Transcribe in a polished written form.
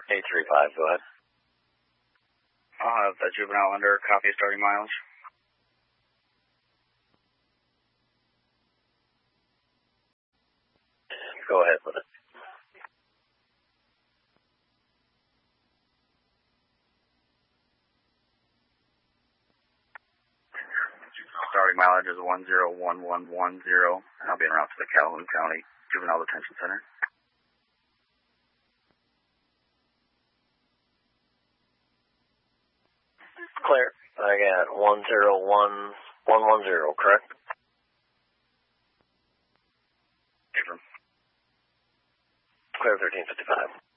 835, go ahead. I'll have the juvenile under copy starting mileage. Go ahead with it. Starting mileage is 101110, and I'll be en route to the Calhoun County Juvenile Detention Center. Clear. I got 101110, correct? Affirm. Clear 1355.